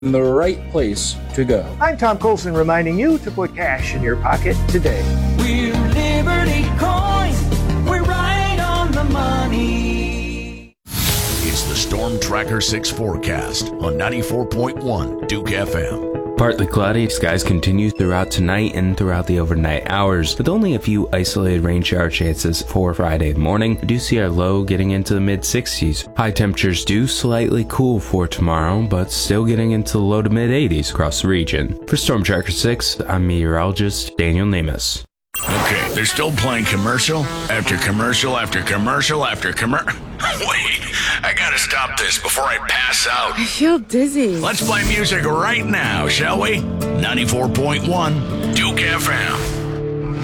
the right place to go. I'm Tom Colson reminding you to put cash in your pocket today. We're Liberty Coin. We're right on the money. It's the Storm Tracker 6 forecast on 94.1 Duke FM. Partly cloudy, skies continue throughout tonight and throughout the overnight hours, with only a few isolated rain shower chances for Friday morning. We do see our low getting into the mid-60s. High temperatures do slightly cool for tomorrow, but still getting into the low to mid-80s across the region. For Storm Tracker 6, I'm meteorologist Daniel Namus. Okay, they're still playing commercial after commercial after commercial after commercial. Wait, I gotta stop this before I pass out. I feel dizzy. Let's play music right now, shall we? 94.1 Duke FM.